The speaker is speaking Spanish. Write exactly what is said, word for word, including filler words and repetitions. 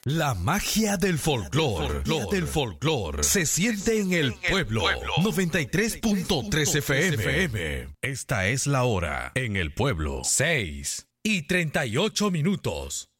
La magia del folclore, del folclore, se siente en el pueblo. noventa y tres punto tres F M. Esta es la hora en el pueblo. seis y treinta y ocho minutos.